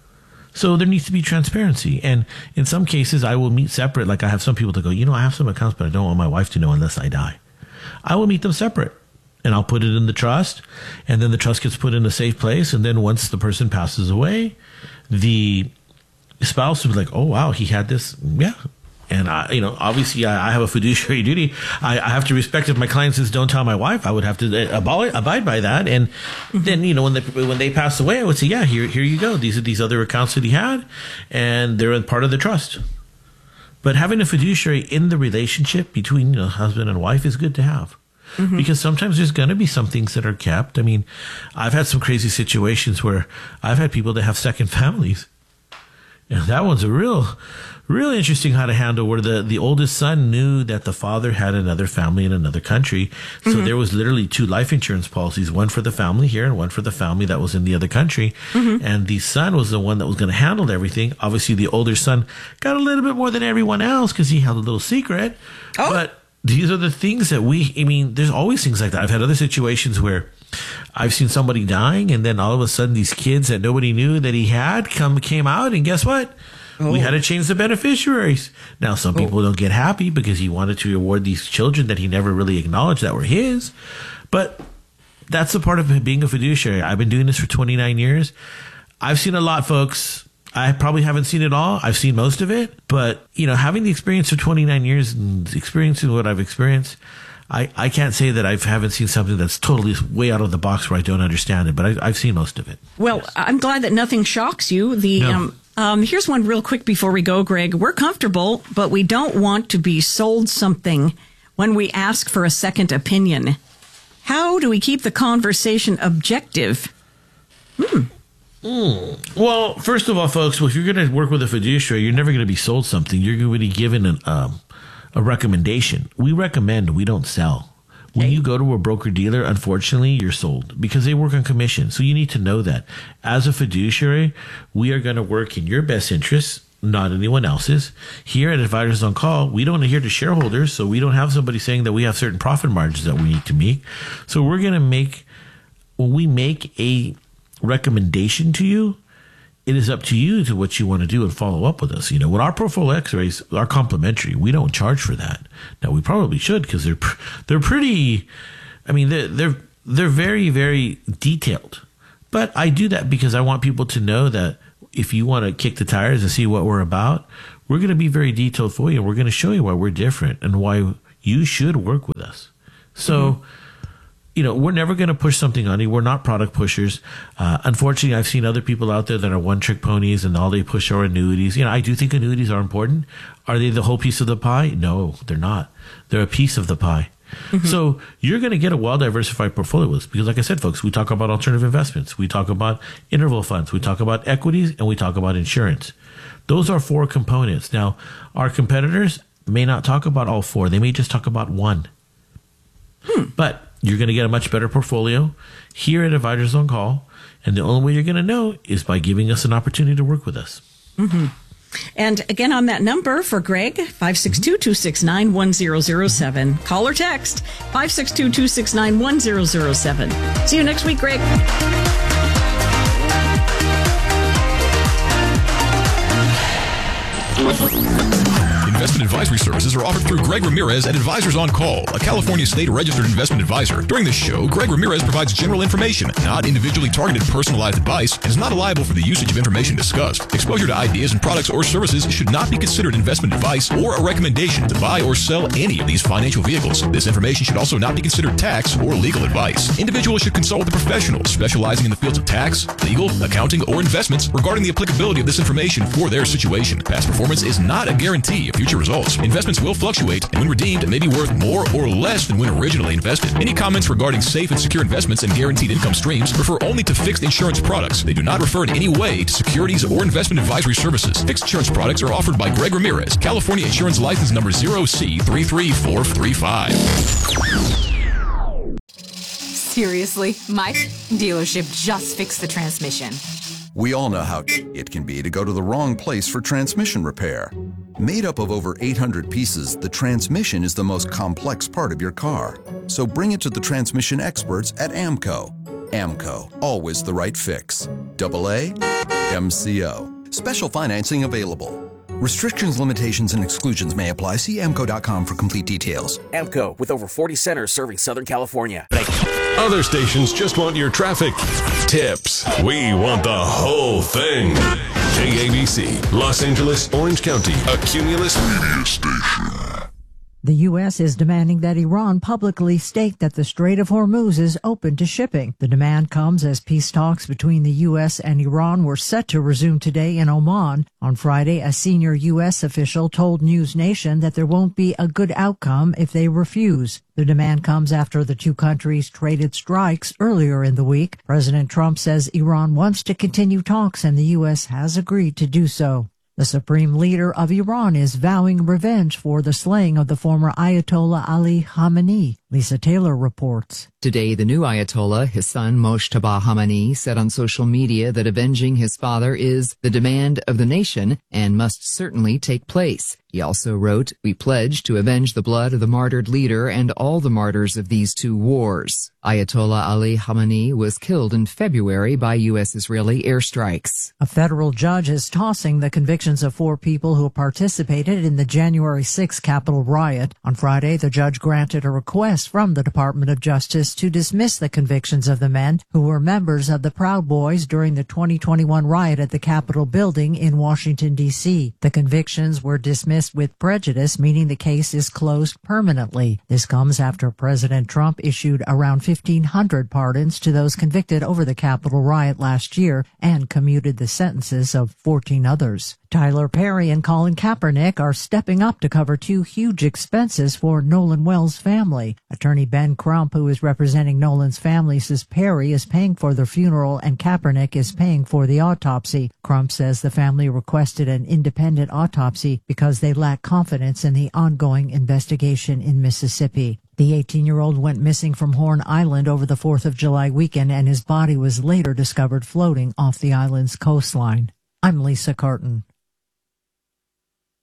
So there needs to be transparency. And in some cases, I will meet separate. Like I have some people that go, you know, I have some accounts, but I don't want my wife to know unless I die. I will meet them separate. And I'll put it in the trust, and then the trust gets put in a safe place. And then once the person passes away, the spouse will be like, oh, wow, he had this. Yeah. And, I, you know, obviously I, I have a fiduciary duty. I, I have to respect if my client says, don't tell my wife. I would have to abide, abide by that. And then, you know, when they, when they pass away, I would say, yeah, here, here you go. These are these other accounts that he had, and they're part of the trust. But having a fiduciary in the relationship between, you know, husband and wife is good to have. Mm-hmm. Because sometimes there's going to be some things that are kept. I mean, I've had some crazy situations where I've had people that have second families. And that one's a real, real interesting how to handle, where the, the oldest son knew that the father had another family in another country. So mm-hmm. there was literally two life insurance policies, one for the family here and one for the family that was in the other country. Mm-hmm. And the son was the one that was going to handle everything. Obviously, the older son got a little bit more than everyone else because he held a little secret. Oh. But these are the things that we, I mean, there's always things like that. I've had other situations where I've seen somebody dying, and then all of a sudden these kids that nobody knew that he had come came out, and guess what? Oh. We had to change the beneficiaries. Now, some people oh. don't get happy because he wanted to reward these children that he never really acknowledged that were his. But that's the part of being a fiduciary. I've been doing this for twenty-nine years. I've seen a lot, folks. I probably haven't seen it all. I've seen most of it. But, you know, having the experience for twenty-nine years and experiencing what I've experienced, I, I can't say that I haven't seen something that's totally way out of the box where I don't understand it. But I, I've seen most of it. Well, yes. I'm glad that nothing shocks you. The no. um, um, here's one real quick before we go, Greg. We're comfortable, but we don't want to be sold something when we ask for a second opinion. How do we keep the conversation objective? Hmm. Mm. Well, first of all, folks, well, if you're going to work with a fiduciary, you're never going to be sold something. You're going to be given an, um, a recommendation. We recommend, we don't sell. When you go to a broker-dealer, unfortunately, you're sold because they work on commission. So you need to know that. As a fiduciary, we are going to work in your best interests, not anyone else's. Here at Advisors on Call, we don't adhere to shareholders, so we don't have somebody saying that we have certain profit margins that we need to meet. So we're going to make when we make a recommendation to you, it is up to you to what you want to do and follow up with us. You know, when our portfolio X-rays are complimentary, we don't charge for that. Now we probably should because they're they're pretty. I mean, they're they're they're very very detailed. But I do that because I want people to know that if you want to kick the tires and see what we're about, we're going to be very detailed for you. We're going to show you why we're different and why you should work with us. So. Mm-hmm. You know, we're never going to push something on you. We're not product pushers. Uh, unfortunately, I've seen other people out there that are one-trick ponies and all they push are annuities. You know, I do think annuities are important. Are they the whole piece of the pie? No, they're not. They're a piece of the pie. Mm-hmm. So you're going to get a well-diversified portfolio with us because, like I said, folks, we talk about alternative investments. We talk about interval funds. We talk about equities, and we talk about insurance. Those are four components. Now, our competitors may not talk about all four. They may just talk about one. Hmm. But you're going to get a much better portfolio here at Advisors on Call. And the only way you're going to know is by giving us an opportunity to work with us. Mm-hmm. And again, on that number for Greg, five six two, two six nine, one zero zero seven. Call or text five six two, two six nine, one zero zero seven. See you next week, Greg. Investment advisory services are offered through Greg Ramirez at Advisors on Call, a California state-registered investment advisor. During this show, Greg Ramirez provides general information, not individually targeted personalized advice, and is not liable for the usage of information discussed. Exposure to ideas and products or services should not be considered investment advice or a recommendation to buy or sell any of these financial vehicles. This information should also not be considered tax or legal advice. Individuals should consult with a professional specializing in the fields of tax, legal, accounting, or investments regarding the applicability of this information for their situation. Past performance is not a guarantee of future results. Investments will fluctuate and when redeemed may be worth more or less than when originally invested. Any comments regarding safe and secure investments and guaranteed income streams refer only to fixed insurance products. They do not refer in any way to securities or investment advisory services. Fixed insurance products are offered by Greg Ramirez, California Insurance License Number zero C three three four three five. Seriously, Mike, dealership just fixed the transmission. We all know how it can be to go to the wrong place for transmission repair. Made up of over eight hundred pieces, the transmission is the most complex part of your car. So bring it to the transmission experts at AMCO. AMCO, always the right fix. Double A, M C O. Special financing available. Restrictions, limitations, and exclusions may apply. See A M C O dot com for complete details. AMCO, with over forty centers serving Southern California. Other stations just want your traffic tips. We want the whole thing. K A B C, Los Angeles, Orange County, a Cumulus media station. The U S is demanding that Iran publicly state that the Strait of Hormuz is open to shipping. The demand comes as peace talks between the U S and Iran were set to resume today in Oman. On Friday, a senior U S official told News Nation that there won't be a good outcome if they refuse. The demand comes after the two countries traded strikes earlier in the week. President Trump says Iran wants to continue talks and the U S has agreed to do so. The supreme leader of Iran is vowing revenge for the slaying of the former Ayatollah Ali Khamenei. Lisa Taylor reports. Today, the new Ayatollah, his son Mojtaba Khamenei, said on social media that avenging his father is the demand of the nation and must certainly take place. He also wrote, "We pledge to avenge the blood of the martyred leader and all the martyrs of these two wars." Ayatollah Ali Khamenei was killed in February by U S-Israeli airstrikes. A federal judge is tossing the convictions of four people who participated in the January sixth Capitol riot. On Friday, the judge granted a request from the Department of Justice to dismiss the convictions of the men who were members of the Proud Boys during the twenty twenty-one riot at the Capitol building in Washington, D C. The convictions were dismissed with prejudice, meaning the case is closed permanently. This comes after President Trump issued around fifteen hundred pardons to those convicted over the Capitol riot last year and commuted the sentences of fourteen others. Tyler Perry and Colin Kaepernick are stepping up to cover two huge expenses for Nolan Wells' family. Attorney Ben Crump, who is representing Nolan's family, says Perry is paying for their funeral and Kaepernick is paying for the autopsy. Crump says the family requested an independent autopsy because they lack confidence in the ongoing investigation in Mississippi. The eighteen-year-old went missing from Horn Island over the fourth of July weekend, and his body was later discovered floating off the island's coastline. I'm Lisa Carton.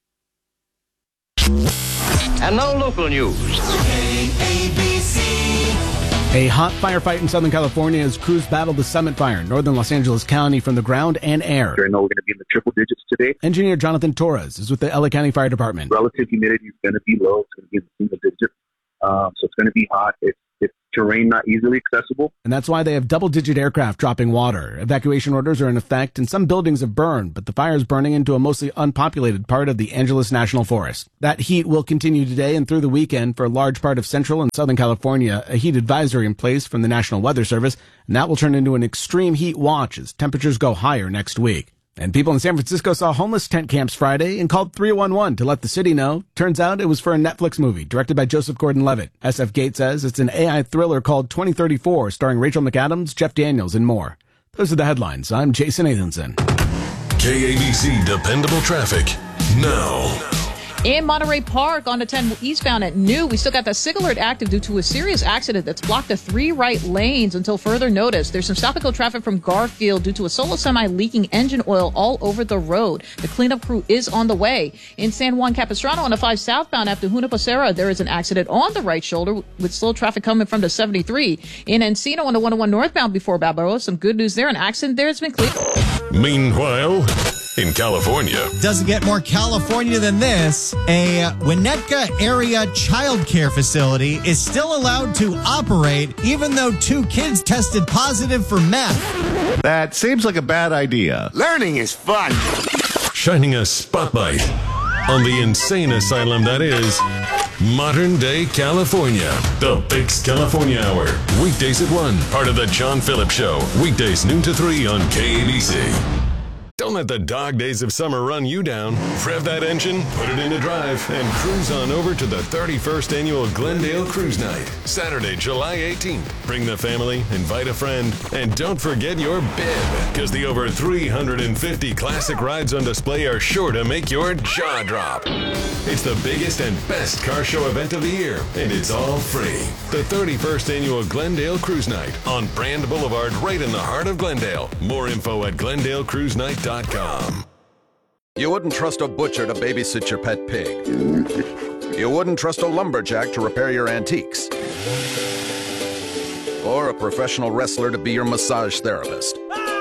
And now local news. K A B C. A hot firefight in Southern California as crews battle the Summit Fire in northern Los Angeles County from the ground and air. I know we're going to be in the triple digits today. Engineer Jonathan Torres is with the L A County Fire Department. Relative humidity is going to be low. It's going to be in the single digits. Um, so it's going to be hot. It's, it's terrain not easily accessible. And that's why they have double-digit aircraft dropping water. Evacuation orders are in effect, and some buildings have burned, but the fire is burning into a mostly unpopulated part of the Angeles National Forest. That heat will continue today and through the weekend for a large part of Central and Southern California. A heat advisory in place from the National Weather Service, and that will turn into an extreme heat watch as temperatures go higher next week. And people in San Francisco saw homeless tent camps Friday and called three one one to let the city know. Turns out it was for a Netflix movie directed by Joseph Gordon-Levitt. S F Gate says it's an A I thriller called twenty thirty-four starring Rachel McAdams, Jeff Daniels, and more. Those are the headlines. I'm Jason Nathanson. K A B C Dependable Traffic now. In Monterey Park on the ten eastbound at New, we still got the SIG alert active due to a serious accident that's blocked the three right lanes until further notice. There's some stop and go traffic from Garfield due to a solo semi leaking engine oil all over the road. The cleanup crew is on the way. In San Juan Capistrano on the five southbound after Junipero, there is an accident on the right shoulder with slow traffic coming from the seventy-three. In Encino on the one oh one northbound before Balboa, some good news there. An accident there has been cleared. Meanwhile, in California. Doesn't get more California than this. A Winnetka area child care facility is still allowed to operate even though two kids tested positive for meth. That seems like a bad idea. Learning is fun. Shining a spotlight on the insane asylum that is modern day California. The Bix California Hour. Weekdays at one. Part of the John Phillips Show. Weekdays noon to three on K A B C. Don't let the dog days of summer run you down. Rev that engine, put it into drive, and cruise on over to the thirty-first Annual Glendale Cruise Night, Saturday, July eighteenth. Bring the family, invite a friend, and don't forget your bib, because the over three hundred fifty classic rides on display are sure to make your jaw drop. It's the biggest and best car show event of the year, and it's all free. The thirty-first Annual Glendale Cruise Night on Brand Boulevard, right in the heart of Glendale. More info at glendale cruise night dot com. You wouldn't trust a butcher to babysit your pet pig. You wouldn't trust a lumberjack to repair your antiques. Or a professional wrestler to be your massage therapist.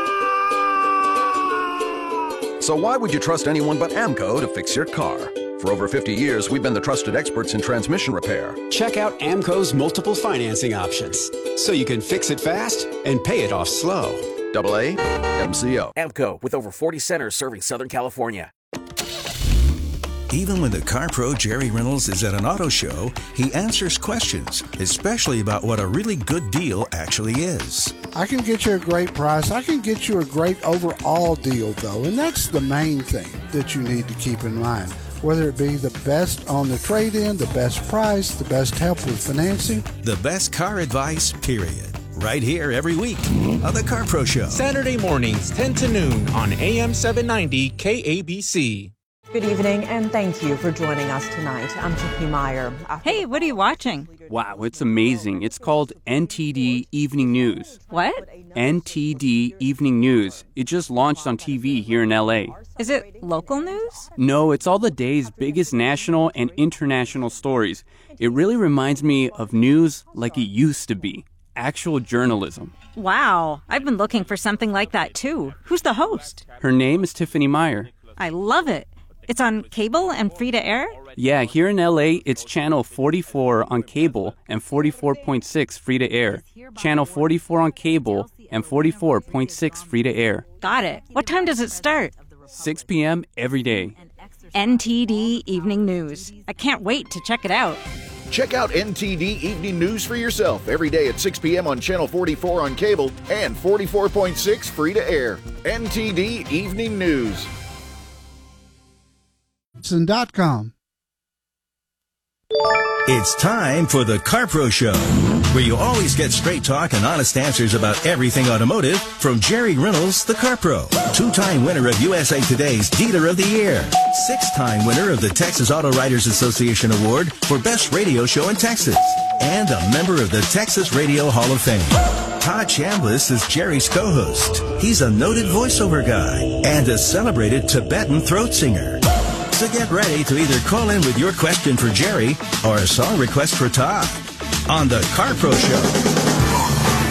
So why would you trust anyone but AMCO to fix your car? For over fifty years, we've been the trusted experts in transmission repair. Check out AMCO's multiple financing options, so you can fix it fast and pay it off slow. Double A M C O. AMCO, with over forty centers serving Southern California. Even when the car pro Jerry Reynolds is at an auto show, he answers questions, especially about what a really good deal actually is. I can get you a great price. I can get you a great overall deal, though, and that's the main thing that you need to keep in mind. Whether it be the best on the trade-in, the best price, the best help with financing. The best car advice, period. Right here every week on the Car Pro Show. Saturday mornings, ten to noon on A M seven ninety K A B C. Good evening, and thank you for joining us tonight. I'm Tiffany Meyer. Hey, what are you watching? Wow, it's amazing. It's called N T D Evening News. What? N T D Evening News. It just launched on T V here in L A. Is it local news? No, it's all the day's biggest national and international stories. It really reminds me of news like it used to be. Actual journalism. Wow, I've been looking for something like that too. Who's the host? Her name is Tiffany Meyer. I love it. It's on cable and free to air? Yeah, here in L A, it's channel forty-four on cable and forty-four point six free to air. Channel forty-four on cable and forty-four point six free to air. Got it. What time does it start? six p.m. every day. N T D Evening News. I can't wait to check it out. Check out N T D Evening News for yourself every day at six p.m. on Channel forty-four on cable and forty-four point six free to air. N T D Evening News. dot com. It's time for the Car Pro Show, where you always get straight talk and honest answers about everything automotive from Jerry Reynolds, the Car Pro. Two-time winner of U S A Today's Dealer of the Year. Six-time winner of the Texas Auto Writers Association Award for Best Radio Show in Texas. And a member of the Texas Radio Hall of Fame. Todd Chambliss is Jerry's co-host. He's a noted voiceover guy and a celebrated Tibetan throat singer. So get ready to either call in with your question for Jerry or a song request for Todd on the Car Pro Show.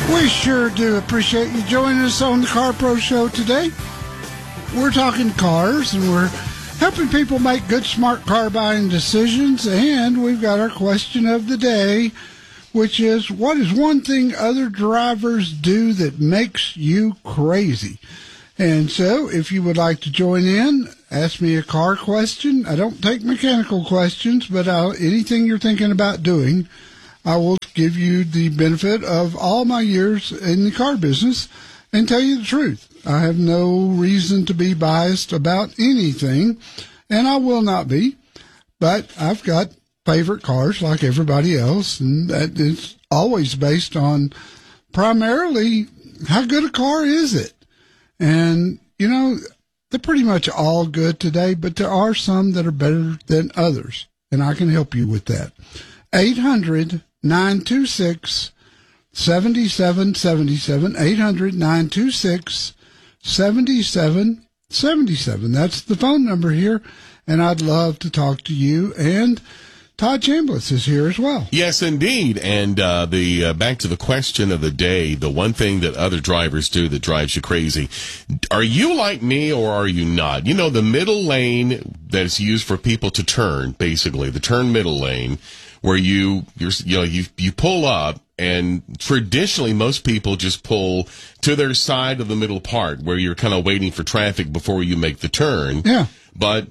We sure do appreciate you joining us on the Car Pro Show today. We're talking cars, and we're helping people make good, smart car buying decisions. And we've got our question of the day, which is, what is one thing other drivers do that makes you crazy? And so, if you would like to join in, ask me a car question. I don't take mechanical questions, but I'll, anything you're thinking about doing, I will give you the benefit of all my years in the car business and tell you the truth. I have no reason to be biased about anything, and I will not be. But I've got favorite cars like everybody else, and that is always based on primarily how good a car is it. And, you know, they're pretty much all good today, but there are some that are better than others, and I can help you with that. eight hundred, nine two six, seven seven seven seven, eight hundred, nine two six, seven seven seven seven. That's the phone number here, and I'd love to talk to you. And Todd Chambliss is here as well. Yes, indeed. And uh, the uh, back to the question of the day, the one thing that other drivers do that drives you crazy. Are you like me or are you not? You know, the middle lane that's used for people to turn, basically, the turn middle lane, where you you're, you know you you pull up, and traditionally most people just pull to their side of the middle part where you're kind of waiting for traffic before you make the turn. Yeah. But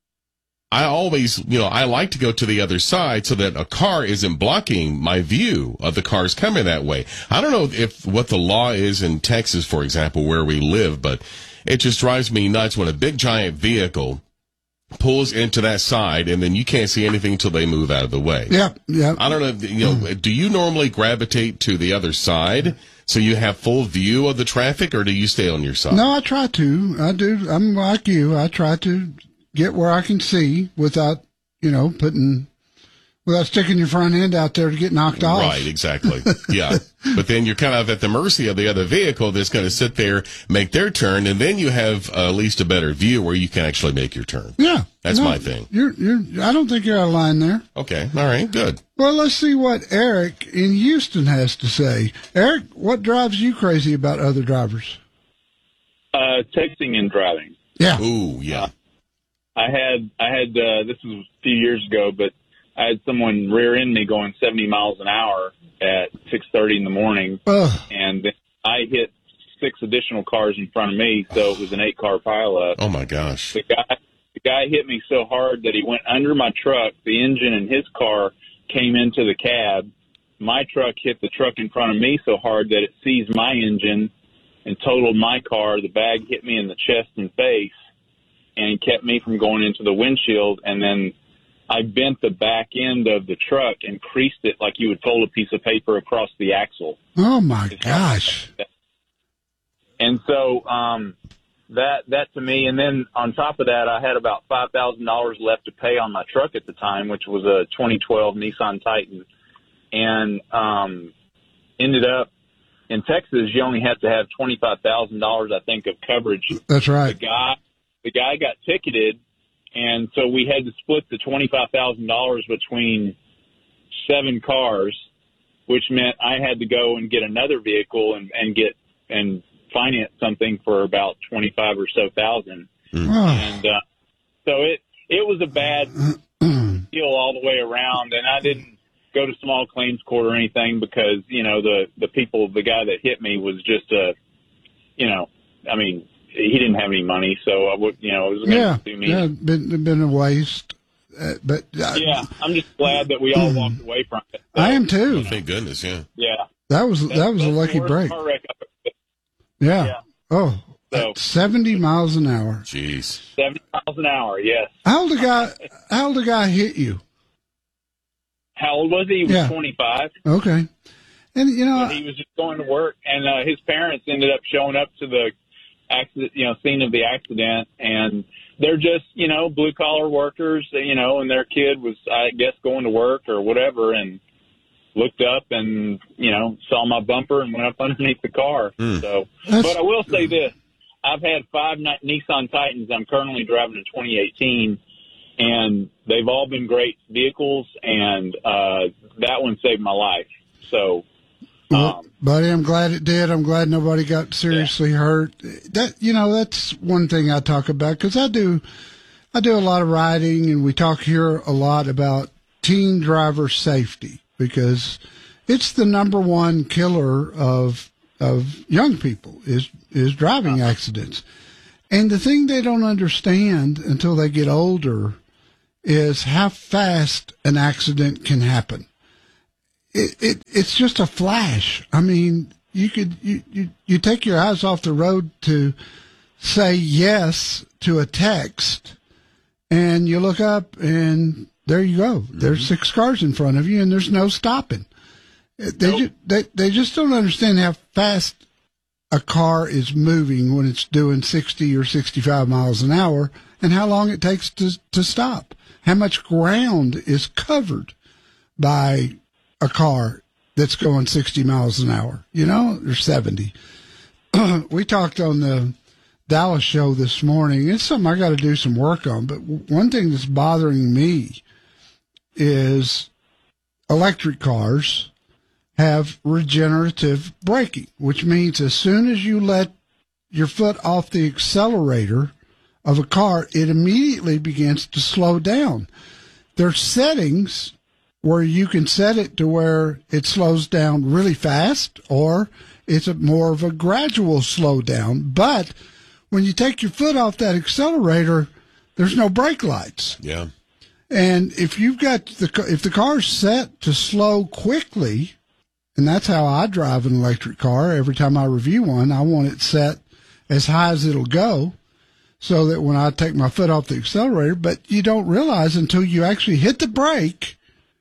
I always, you know, I like to go to the other side so that a car isn't blocking my view of the cars coming that way. I don't know if what the law is in Texas, for example, where we live, but it just drives me nuts when a big giant vehicle pulls into that side, and then you can't see anything until they move out of the way. Yeah, yeah. I don't know, you know, do you normally gravitate to the other side so you have full view of the traffic, or do you stay on your side? No, I try to. I do. I'm like you. I try to get where I can see without, you know, putting, without sticking your front end out there to get knocked off. Right, exactly. Yeah. But then you're kind of at the mercy of the other vehicle that's going to sit there, make their turn, and then you have uh, at least a better view where you can actually make your turn. Yeah. That's no, my thing. You're, you're, I don't think you're out of line there. Okay. All right. Good. Well, let's see what Eric in Houston has to say. Eric, what drives you crazy about other drivers? Uh, texting and driving. Yeah. Ooh, yeah. Uh, I had, I had, uh, this was a few years ago, but I had someone rear end me going seventy miles an hour at six thirty in the morning. Ugh. And then I hit six additional cars in front of me, so it was an eight car pileup. Oh my gosh. The guy, the guy hit me so hard that he went under my truck. The engine in his car came into the cab. My truck hit the truck in front of me so hard that it seized my engine and totaled my car. The bag hit me in the chest and face and kept me from going into the windshield. And then I bent the back end of the truck and creased it like you would fold a piece of paper across the axle. Oh my gosh. And so, um, that, that to me, and then on top of that, I had about five thousand dollars left to pay on my truck at the time, which was a twenty twelve Nissan Titan. And, um, ended up in Texas, you only have to have twenty-five thousand dollars, I think, of coverage. That's right. The guy, the guy got ticketed. And so we had to split the twenty-five thousand dollars between seven cars, which meant I had to go and get another vehicle and, and get and finance something for about twenty-five or so thousand. Mm. And uh, so it it was a bad deal all the way around. And I didn't go to small claims court or anything because, you know, the, the people, the guy that hit me was just a, you know, I mean, he didn't have any money, so I would, you know, it was going yeah, to do me. Yeah, been been a waste. Uh, but uh, yeah, I'm just glad that we all walked away from it. So, I am too. Oh, thank goodness, yeah. Yeah, that was that's, that was a that's lucky the break. car wreck. Yeah. yeah. Oh, so, at seventy miles an hour. Jeez. Seventy miles an hour. Yes. How old the guy? How old the guy hit you? How old was he? He was Yeah. twenty-five. Okay. And you know, But he was just going to work, and uh, his parents ended up showing up to the accident, you know, scene of the accident, and they're just, you know, blue collar workers, you know, and their kid was, I guess, going to work or whatever, and looked up and, you know, saw my bumper and went up underneath the car. Mm. So, That's- but I will say this: I've had five Ni- Nissan Titans. I'm currently driving a twenty eighteen, and they've all been great vehicles, and uh, that one saved my life. So. Well, Um, buddy, I'm glad it did. I'm glad nobody got seriously yeah. hurt. That, you know, that's one thing I talk about because I do, I do a lot of riding, and we talk here a lot about teen driver safety because it's the number one killer of of young people is is driving uh-huh. accidents. And the thing they don't understand until they get older is how fast an accident can happen. It, it it's just a flash. I mean, you could you, you, you take your eyes off the road to say yes to a text, and you look up, and there you go. Mm-hmm. There's six cars in front of you, and there's no stopping. They nope. ju- they they just don't understand how fast a car is moving when it's doing sixty or sixty-five miles an hour, and how long it takes to to stop. How much ground is covered by a car that's going sixty miles an hour, you know, or seventy. We talked on the Dallas show this morning. It's something I got to do some work on. But one thing that's bothering me is electric cars have regenerative braking, which means as soon as you let your foot off the accelerator of a car, it immediately begins to slow down. There's settings where you can set it to where it slows down really fast, or it's a more of a gradual slowdown. But when you take your foot off that accelerator, there's no brake lights. Yeah. And if you've got the if the car's set to slow quickly, and that's how I drive an electric car. Every time I review one, I want it set as high as it'll go, so that when I take my foot off the accelerator, but you don't realize until you actually hit the brake.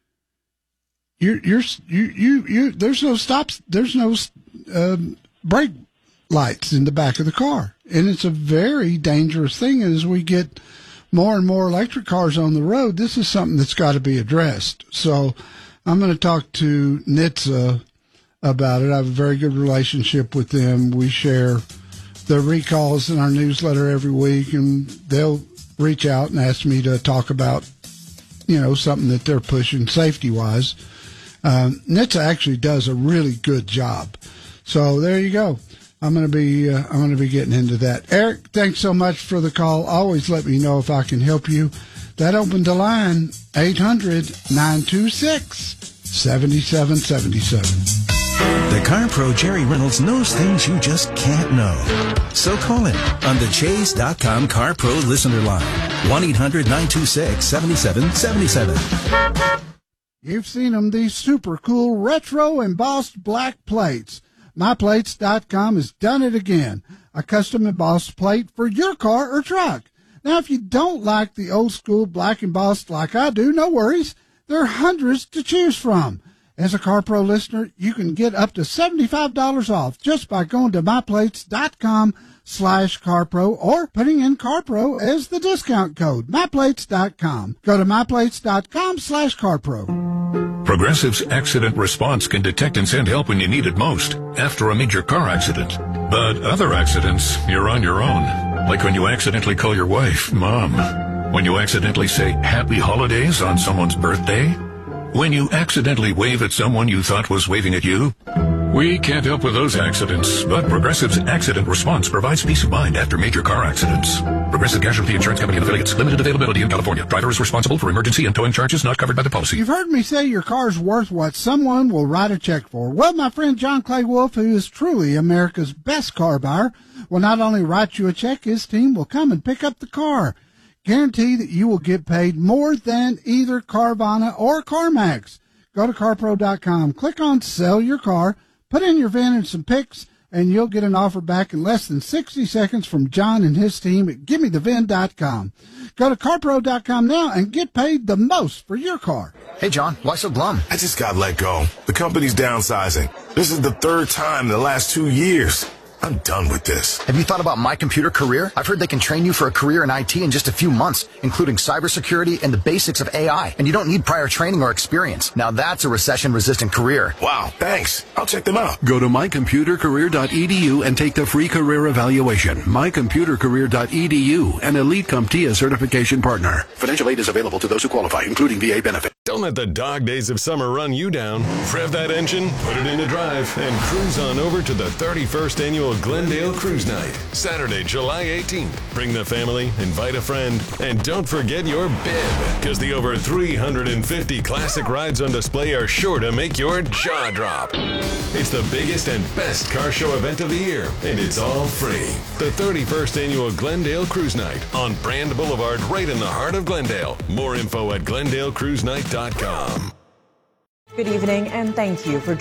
You're, you're, you, you, you, there's no stops, there's no um, brake lights in the back of the car. And it's a very dangerous thing. And as we get more and more electric cars on the road, this is something that's got to be addressed. So I'm going to talk to N H T S A about it. I have a very good relationship with them. We share the recalls in our newsletter every week, and they'll reach out and ask me to talk about, you know, something that they're pushing safety-wise. Um, N H T S A actually does a really good job. So there you go. I'm going to be uh, I'm going to be getting into that. Eric, thanks so much for the call. Always let me know if I can help you. That opened the line eight hundred, nine two six, seven seven seven seven. The Car Pro Jerry Reynolds knows things you just can't know. So call him on the Chase dot com Car Pro listener line. one eight hundred, nine two six, seven seven seven seven. You've seen them, these super cool retro embossed black plates. my plates dot com has done it again. A custom embossed plate for your car or truck. Now, if you don't like the old school black embossed like I do, no worries. There are hundreds to choose from. As a CarPro listener, you can get up to seventy-five dollars off just by going to my plates dot com slash CarPro or putting in CarPro as the discount code. my plates dot com. Go to my plates dot com slash CarPro. Progressive's accident response can detect and send help when you need it most, after a major car accident. But other accidents, you're on your own. Like when you accidentally call your wife Mom. When you accidentally say Happy Holidays on someone's birthday. When you accidentally wave at someone you thought was waving at you. We can't help with those accidents, but Progressive's accident response provides peace of mind after major car accidents. Progressive Casualty Insurance Company and affiliates. Limited availability in California. Driver is responsible for emergency and towing charges not covered by the policy. You've heard me say your car's worth what someone will write a check for. Well, my friend John Clay Wolf, who is truly America's best car buyer, will not only write you a check, his team will come and pick up the car. Guarantee that you will get paid more than either Carvana or CarMax. Go to car pro dot com, click on Sell Your Car, put in your V I N and some pics, and you'll get an offer back in less than sixty seconds from John and his team at give me the V I N dot com. Go to car pro dot com now and get paid the most for your car. Hey, John, why so glum? I just got let go. The company's downsizing. This is the third time in the last two years. I'm done with this. Have you thought about My Computer Career? I've heard they can train you for a career in I T in just a few months, including cybersecurity and the basics of A I. And you don't need prior training or experience. Now that's a recession-resistant career. Wow, thanks. I'll check them out. Go to my computer career dot e d u and take the free career evaluation. my computer career dot e d u, an Elite CompTIA certification partner. Financial aid is available to those who qualify, including V A benefit. Don't let the dog days of summer run you down. Rev that engine, put it into drive, and cruise on over to the thirty-first Annual Glendale Cruise Night, Saturday, July eighteenth. Bring the family, invite a friend, and don't forget your bib, because the over three hundred fifty classic rides on display are sure to make your jaw drop. It's the biggest and best car show event of the year, and it's all free. The thirty-first Annual Glendale Cruise Night on Brand Boulevard, right in the heart of Glendale. More info at glendale cruise night dot com. Good evening, and thank you for